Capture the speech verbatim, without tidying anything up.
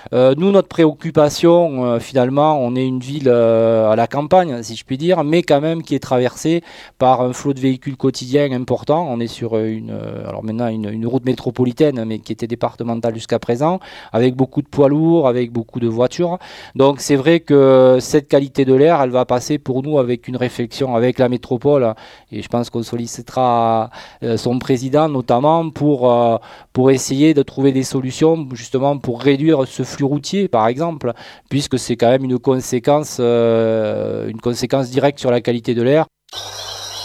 Euh, nous, notre préoccupation, euh, finalement, on est une ville euh, à la campagne, si je puis dire, mais quand même qui est traversée par un flot de véhicules quotidiens important. On est sur une, euh, alors maintenant une, une route métropolitaine, mais qui était départementale jusqu'à présent, avec beaucoup de poids lourds, avec beaucoup de voitures. Donc c'est vrai que cette qualité de l'air, elle va passer pour nous avec une réflexion avec la métropole, et je pense qu'on sollicitera euh, son président notamment pour, euh, pour essayer de trouver des solutions justement pour réduire ce flux routier par exemple, puisque c'est quand même une conséquence, euh, une conséquence directe sur la qualité de l'air.